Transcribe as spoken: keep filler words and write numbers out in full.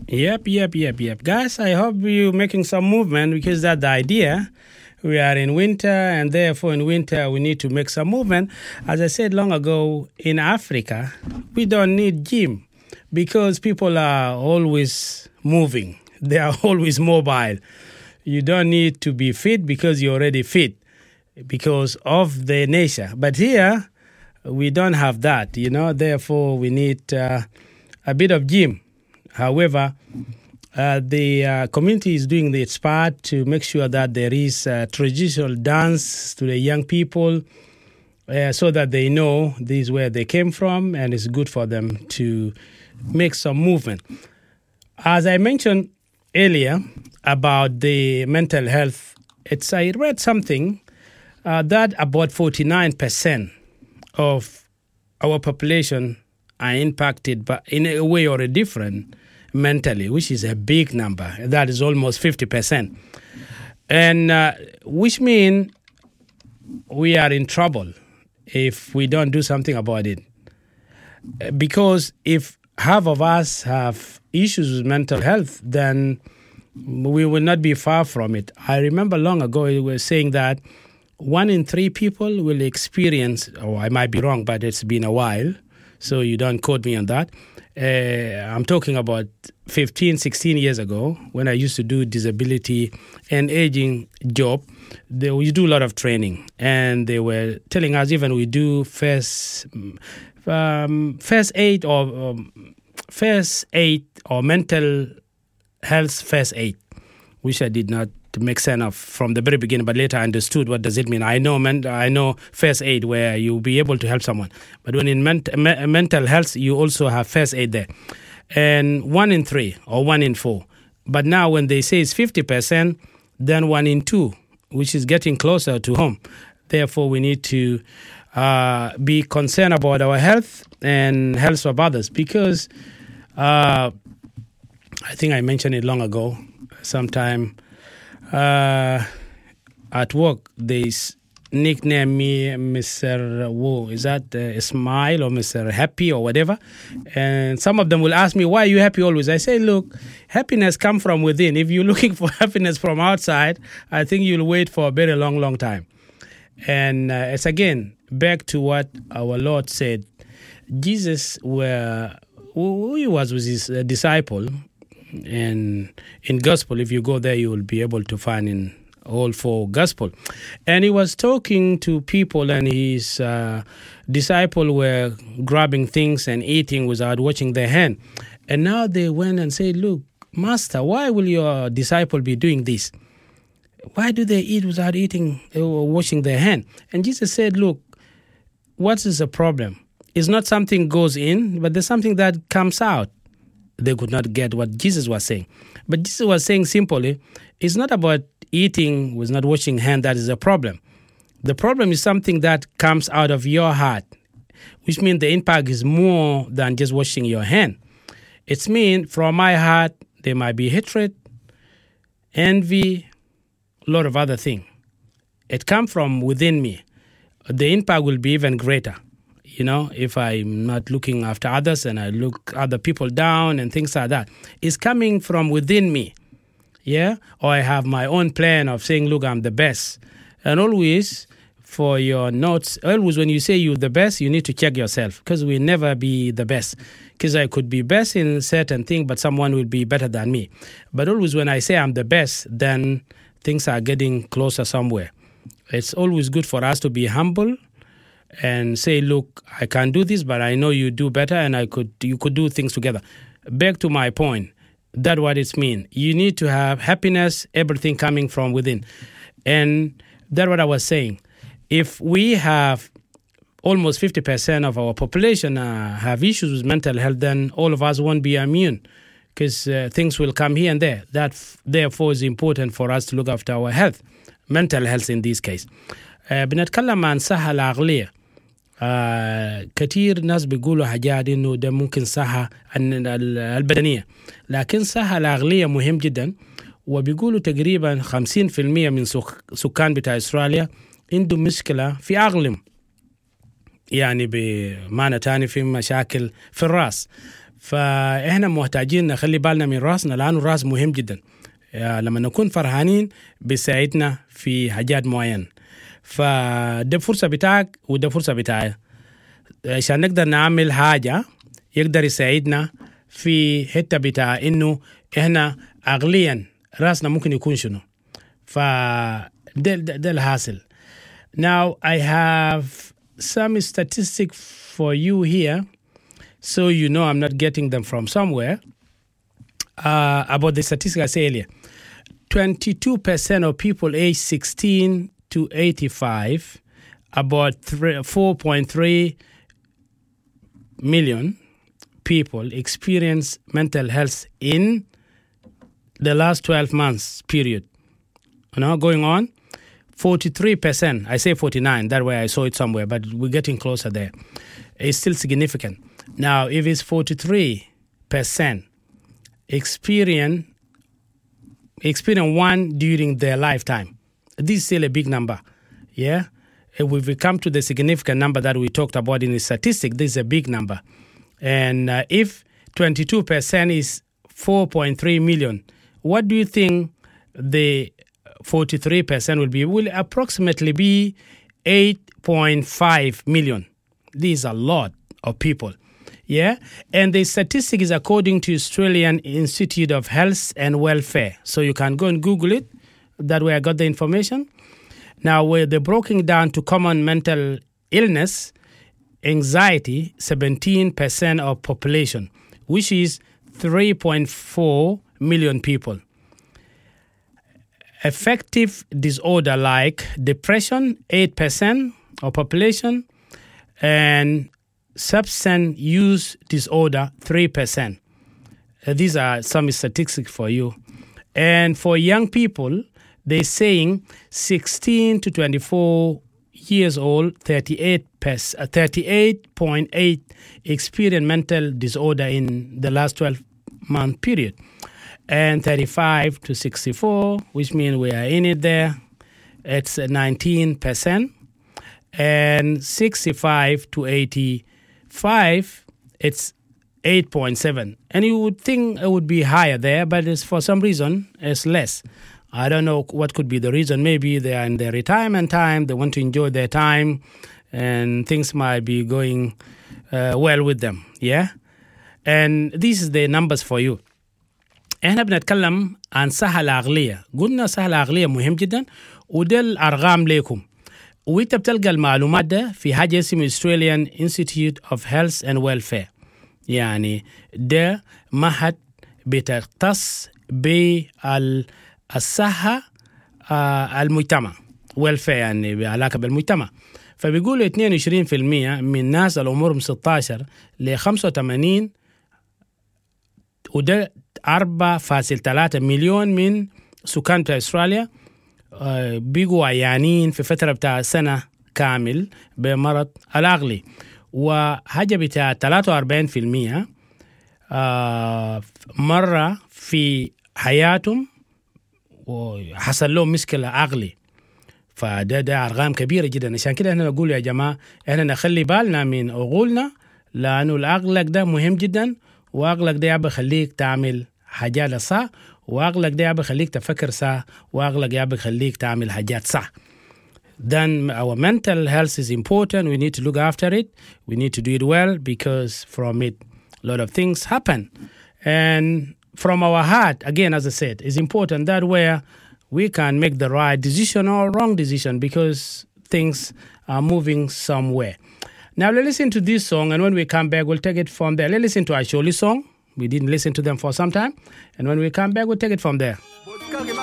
Yep, yep, yep, yep. Guys, I hope you're making some movement because that's the idea. We are in winter, and therefore in winter we need to make some movement. As I said long ago, in Africa, we don't need gym because people are always moving. They are always mobile. You don't need to be fit because you're already fit because of the nature. But here, we don't have that, you know. Therefore, we need uh, a bit of gym. However, uh, the uh, community is doing its part to make sure that there is uh, traditional dance to the young people uh, so that they know this is where they came from and it's good for them to make some movement. As I mentioned earlier about the mental health, it's I read something uh, that about forty-nine percent of our population are impacted by, in a way or a different, mentally, which is a big number. That is almost fifty percent. And uh, which means we are in trouble if we don't do something about it. Because if half of us have issues with mental health, then we will not be far from it. I remember long ago we were saying that one in three people will experience, or I might be wrong, but it's been a while, so you don't quote me on that. Uh, I'm talking about fifteen, sixteen years ago when I used to do disability and aging job. They, we do a lot of training, and they were telling us even we do first, um, first aid or um, first aid or mental health first aid, which I did not make sense of from the very beginning, but later I understood what does it mean. I know men, I know first aid where you'll be able to help someone, but when in ment- me- mental health, you also have first aid there. And one in three or one in four. But now when they say it's fifty percent, then one in two, which is getting closer to home. Therefore, we need to uh, be concerned about our health and health of others because uh, I think I mentioned it long ago, sometime Uh, at work, they nickname me Mister Whoa, is that uh, Smile or Mister Happy or whatever? And some of them will ask me, why are you happy always? I say, look, happiness comes from within. If you're looking for happiness from outside, I think you'll wait for a very long, long time. And uh, it's again, back to what our Lord said. Jesus, were, who he was with his uh, disciple, and in gospel, if you go there, you will be able to find in all four gospel. And he was talking to people, and his uh, disciple were grabbing things and eating without washing their hand. And now they went and said, look, Master, why will your disciple be doing this? Why do they eat without eating or washing their hand? And Jesus said, look, what is the problem? It's not something goes in, but there's something that comes out. They could not get what Jesus was saying. But Jesus was saying simply, it's not about eating with not washing hand that is a problem. The problem is something that comes out of your heart, which means the impact is more than just washing your hand. It's mean from my heart, there might be hatred, envy, a lot of other things. It comes from within me. The impact will be even greater. You know, if I'm not looking after others and I look other people down and things like that, it's coming from within me, yeah? Or I have my own plan of saying, look, I'm the best. And always, for your notes, always when you say you're the best, you need to check yourself because we'll never be the best. Because I could be best in certain thing, but someone will be better than me. But always when I say I'm the best, then things are getting closer somewhere. It's always good for us to be humble and say, look, I can't do this, but I know you do better, and I could you could do things together. Back to my point, that's what it means. You need to have happiness, everything coming from within. And that's what I was saying. If we have almost fifty percent of our population uh, have issues with mental health, then all of us won't be immune because uh, things will come here and there. That, therefore, is important for us to look after our health, mental health in this case. Uh, بنتكلم عن صحة العقلية. آه كثير ناس بيقولوا حاجات إنه ده ممكن صحة البدنية، لكن صحة العقلية مهم جدا. وبيقولوا تقريبا خمسين في المية من سكان بتاع أستراليا عندهم مشكلة في عقلهم، يعني بمعنى تاني في مشاكل في الرأس. فإحنا محتاجين نخلي بالنا من راسنا لأنه الراس مهم جدا. لما نكون فرحانين بيساعدنا في حاجات معينة. فده فرصة بتاعك وده فرصة بتاعي عشان نقدر نعمل حاجة يقدر يساعدنا في حتة بتاع إنه إحنا عقليا راسنا ممكن يكون شنو. فده ده, ده الحاصل. Now I have some statistics for you here so you know I'm not getting them from somewhere. Uh, about the statistics I said earlier. twenty-two percent of people aged sixteen to eighty-five, about four point three million people experience mental health in the last twelve months period. You know, going on, forty-three percent, I say forty-nine, that way I saw it somewhere, but we're getting closer there. It's still significant. Now, if it's forty-three percent experience, experience one during their lifetime, this is still a big number, yeah? If we come to the significant number that we talked about in the statistic, this is a big number. And uh, if twenty-two percent is four point three million, what do you think the forty-three percent will be? It will approximately be eight point five million. This is a lot of people, yeah? And the statistic is according to Australian Institute of Health and Welfare. So you can go and Google it. That way I got the information. Now, where they're broken down to common mental illness, anxiety, seventeen percent of population, which is three point four million people. Affective disorder like depression, eight percent of population, and substance use disorder, three percent. Uh, these are some statistics for you. And for young people, they're saying sixteen to twenty-four years old, thirty-eight point eight experience mental disorder in the last twelve-month period. And thirty-five to sixty-four, which means we are in it there, it's nineteen percent. And sixty-five to eighty-five, it's eight point seven. And you would think it would be higher there, but it's, for some reason, it's less. I don't know what could be the reason. Maybe they are in their retirement time, they want to enjoy their time, and things might be going uh, well with them, yeah? And these is the numbers for you. احنا بنتكلم عن صحة العقلية. قلنا صحة العقلية مهم جدا وده الأرقام لكم. وانت بتلقى المعلومات ده في حاجة اسمه Australian Institute of Health and Welfare. يعني ده معهد بتختص بالصحة المجتمع. welfare يعني بعلاقة بالمجتمع. فبيقولوا اثنين وعشرين بالمئة من ناس العمرهم ستة عشر ل خمسة وثمانين وده أربعة فاصلة ثلاثة مليون من سكان بتاع أستراليا بيقوا عيانين في فترة بتاع سنة كامل بمرض العقلي. وحاجة بتاع ثلاثة وأربعين بالمئة مرة في حياتهم وحصل لهم مشكلة عقلي. فده ده أرقام كبيرة جدا. عشان كده احنا نقول يا جماعة احنا نخلي بالنا من عقولنا لأنه العقلك ده مهم جدا وعقلك ده بيخليك تعمل حاجات صح وعقلك ده بيخليك تفكر صح وعقلك ده بيخليك تعمل حاجات صح. Then our mental health is important. We need to look after it. We need to do it well because from it a lot of things happen. And from our heart, again, as I said, is important that where we can make the right decision or wrong decision because things are moving somewhere. Now let's listen to this song, and when we come back, we'll take it from there. Let's listen to Asholi's song. We didn't listen to them for some time. And when we come back, we'll take it from there.